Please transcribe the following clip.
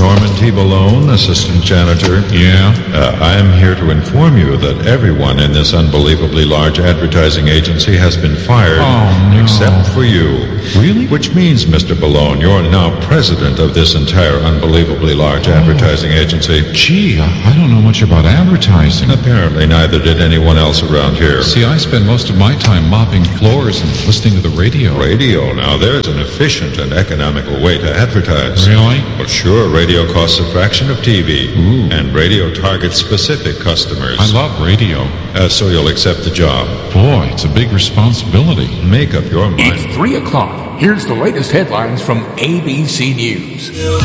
Norman T. Balone, assistant janitor. Yeah? I'm here to inform you that everyone in this unbelievably large advertising agency has been fired. Oh, no. Except for you. Really? Which means, Mr. Balone, you're now president of this entire unbelievably large advertising agency. Gee, I don't know much about advertising. Apparently neither did anyone else around here. See, I spend most of my time mopping floors and listening to the radio. Radio, now there's an efficient and economical way to advertise. Really? Well, sure, radio costs a fraction of TV. Ooh. And radio targets specific customers. I love radio. So you'll accept the job. Boy, it's a big responsibility. Make up your mind. It's 3 o'clock. Here's the latest headlines from ABC News.